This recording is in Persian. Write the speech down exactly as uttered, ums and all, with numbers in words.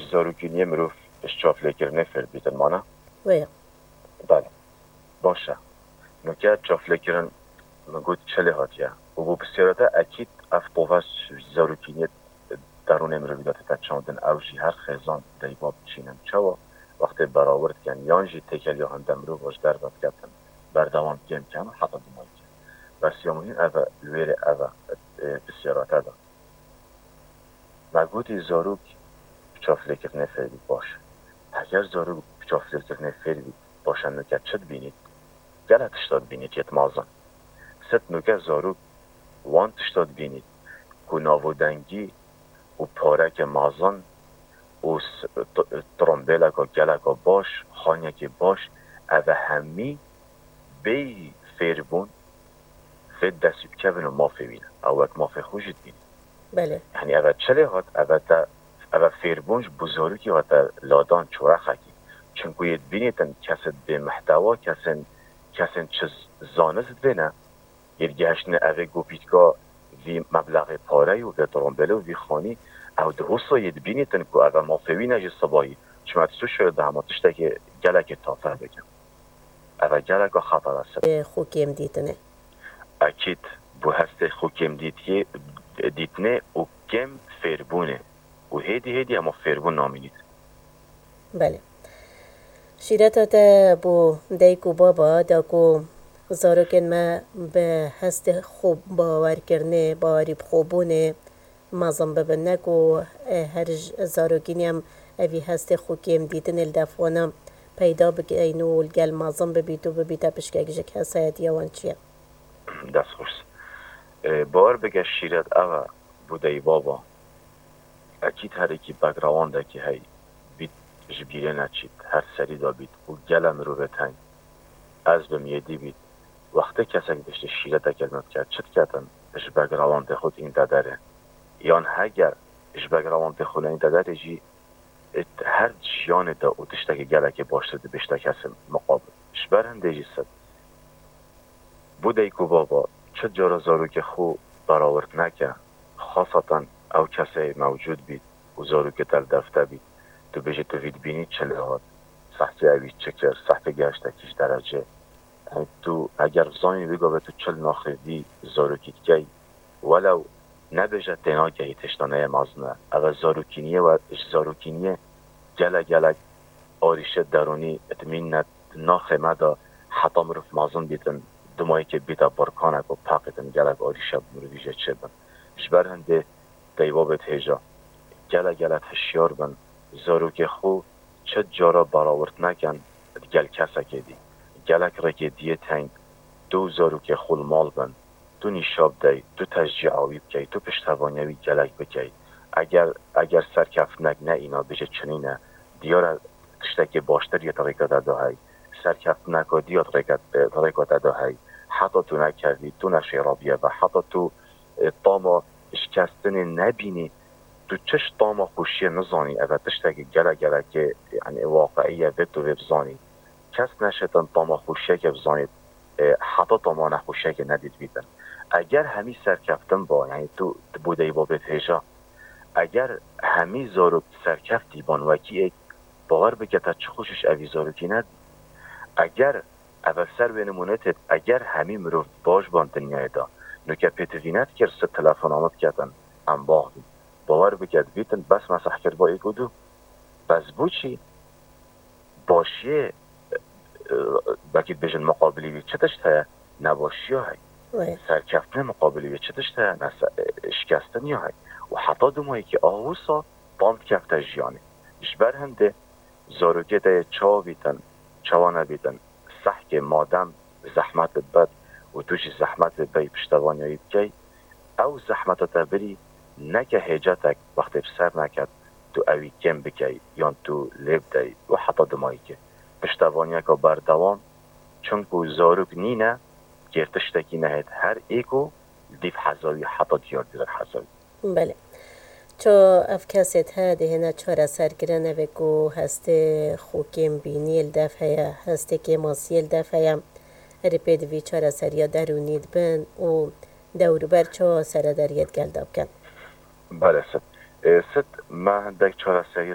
زاروکینی مروف اشچافله کرنه فرد بیتن مانا؟ ویا بله باشه نکه چافله کرن مگود چله هاتیه و بو بسیاراته اکید اف قوه زاروکینی درون مروفی داته تا چاندن اوشی هر خیزان دیباب چینن چوا وقتی براورد کن یانجی تکل یا هنده مروف واش در باب کتن بردوام گیم کن حتی دمایی کن بس یامونین اوه لویر اوه بسیاراته دا مگودی زاروک چافله کرنه فردی باشه اگر زاروک چافله کرنه فردی باشن نکه چد بینید گله تشتاد بینید یت مازن ست نکه زاروک وان تشتاد بینید که ناودنگی و پارک مازن و ترمبیلک و گلک و باش خانیک باش اوه همی بی فیربون فید دستیب کبین و مافی بینه او اک مافی خوشید بینه بله یعنی اوه چله هات اوه تا اوه فیربونج بزرگی هات لادان چوره خاکی چونکو ید بینیتن کسید به محتوا کسین کسین چیز زانست بینه ید گهشتن اوه گوپیتگاه وی مبلغ پاره و وی ترمبیله و وی خانی او ده حصا ید بینیتن که اوه مافی نجی صبایی چما تسو شاید ده همه تشتا که گلک تافه بگم اوه گلک خطر است خوکیم دیتنه اکید بو هسته خوکیم دیتیه دیتنه و کم فیربونه و هیدی هیدی اما فیربون نامینید بله شیرت تا بو دیکو بابا داکو زاروکن ما به هست خوب باور کرنه باوری خوبونه مازم ببنه کو هر زاروکینی هم اوی هست خوکیم دیتن الدفوانم پیدا بگینو الگل مازم ببیتو ببیتا پشکه جک هسایت یوان چیه دست خوش باور بگه شیرت اوه بوده بابا اکید هر اکی بگروان ده که هی بیت جبیره نچید هر سری دا بیت و گلم رو بتنگ از بمیدی بیت وقتی کسک بشت شیرت کلمت کرد چت کتن اش بگروان ده خود این دادره یان هگر اش بگروان ده خود این دادره جی هر جیان دا او تشتک گلک باشته ده بشته کسی مقابل اش برنده جی ست بوده ایکو بابا چه جارا زارو که خو براورد نکه خاصتا او کسی موجود بید و زارو که تل دفته بید تو بجه تو وید بینید چله هات سحتی اوید چکر سحتی گشته کش درجه تو اگر زانی بگو به تو چل ناخوی زارو کیت کی ولو نبجه تینا که تشتانه مازنه او زاروکینیه و زاروکینیه گله گله آریشه درونی اتمین ند ناخه مدا حتی مروف مازن بیتن دمایی که بیتا برکانک و پاکتن گلک آریشه مروفیجه چه بن جبر هنده دیوابت هیجا گله گله هشیار بن زاروک خو چه جارا براورد نکن گل کسا که دی گلک را که دیه تنگ دو زاروک خول مال بن تو نیشاب دی تو تشجیعاوی بکی تو پشتوانیوی گلک بکی اگر اگر سرکف نگ نه اینا بشه چنینه دیار تشتکی باشتر یه طریقه داده های سرکف نکا دیار طریقه داده های حتی تو نکردی تو نشیرابیه و حتی تو طاما اشکستن نبینی تو چش طاما خوشیه نزانی او تشتکی گله گله که یعنی واقعیه به تو بزانی کس نشتن طاما خوشیه که بزانید حتی طاما نخوشیه که ندید بیدن اگر همی سرکفتن با یعنی تو بوده با بیت هیجا اگر همی زارو سرکفت دیبان وکی ایک باور بگه تا چه خوشش اوی زارو کی ند اگر اول سر به نمونتت اگر همی مروف باش بان دنیای دا نوکه پیتوینت کر ست تلفن آمد کتن هم باغ بید باور بگه بیتن بس مسح کرد با ایکو دو بس بو چی باشیه بکید بجن مقابلی بید چه تشت نباشی های سرکفتن مقابلی بید چه تشت اشکستن یا های و حتی دومایی که آهوسا باند کفته جیانه جبر هنده زاروگه ده چاو بیتن چوانه بیتن سحک مادم زحمت بد و توش زحمت بی پشتوانیایی بکی او زحمت تا بری نکه هیجتک وقتی بسر نکد تو اوی کم بکی یا تو لیب دی و حتی دومایی که پشتوانیه که بردوام چونکو زاروگ نینه گرتشتکی نهید هر ایکو دیف حضاوی حتی دیار دیگر حضاوی بله چو اف کسیت ها دهنا چهار سرگرنه وکو هسته خوکیم بینی الدفعه هسته که ماسی الدفعه ریپید وی چهار سریا درونید بن و دورو بر چه سر دریت گلداب کن بله ست ست ما هندک چهار سری